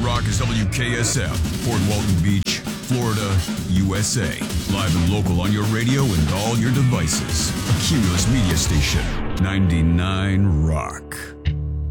Rock is WKSF, Fort Walton Beach, Florida, USA. Live and local on your radio and all your devices. A Cumulus Media Station, 99 Rock.